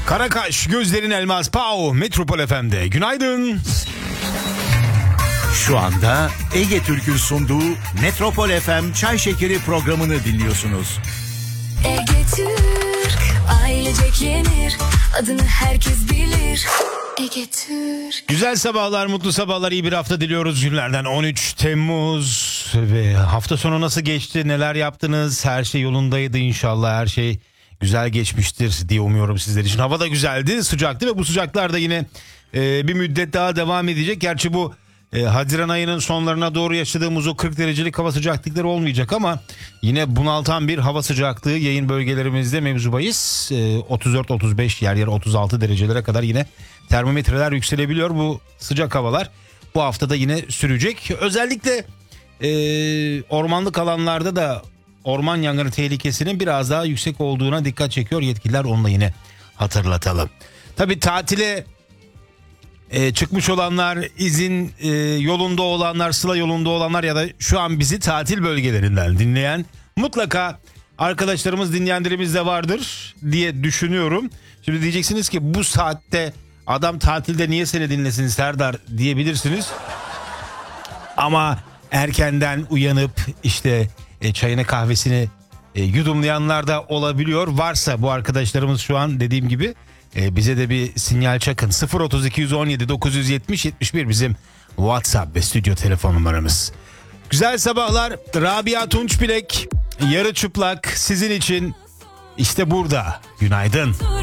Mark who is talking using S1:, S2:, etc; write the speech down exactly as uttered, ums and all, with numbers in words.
S1: Karakaş, gözlerin elmas, Pau, Metropol F M'de. Günaydın.
S2: Şu anda Ege Türk'ün sunduğu Metropol F M Çay Şekeri programını dinliyorsunuz.
S3: Ege Türk, ailecek yenir, adını herkes bilir. Ege Türk.
S1: Güzel sabahlar, mutlu sabahlar, iyi bir hafta diliyoruz. Günlerden on üç Temmuz ve hafta sonu nasıl geçti, neler yaptınız? Her şey yolundaydı inşallah, her şey güzel geçmiştir diye umuyorum sizler için. Hava da güzeldi, sıcaktı ve bu sıcaklar da yine e, bir müddet daha devam edecek. Gerçi bu e, Haziran ayının sonlarına doğru yaşadığımız o kırk derecelik hava sıcaklıkları olmayacak ama yine bunaltan bir hava sıcaklığı yayın bölgelerimizde mevzu bahis. E, otuz dört otuz beş, yer yer otuz altı derecelere kadar yine termometreler yükselebiliyor. Bu sıcak havalar bu haftada yine sürecek. Özellikle e, ormanlık alanlarda da orman yangını tehlikesinin biraz daha yüksek olduğuna dikkat çekiyor yetkililer, onu da yine hatırlatalım. Tabii tatile e, çıkmış olanlar, izin e, yolunda olanlar, sıla yolunda olanlar ya da şu an bizi tatil bölgelerinden dinleyen mutlaka arkadaşlarımız, dinleyenlerimiz de vardır diye düşünüyorum. Şimdi diyeceksiniz ki bu saatte adam tatilde niye seni dinlesin Serdar diyebilirsiniz. Ama erkenden uyanıp işte e, çayını kahvesini e, yudumlayanlar da olabiliyor. Varsa bu arkadaşlarımız şu an dediğim gibi e, bize de bir sinyal çakın. sıfır otuz iki on yedi dokuz yüz yetmiş yetmiş bir bizim WhatsApp ve stüdyo telefon numaramız. Güzel sabahlar. Rabia Tunçbilek yarı çıplak sizin için işte burada. Günaydın.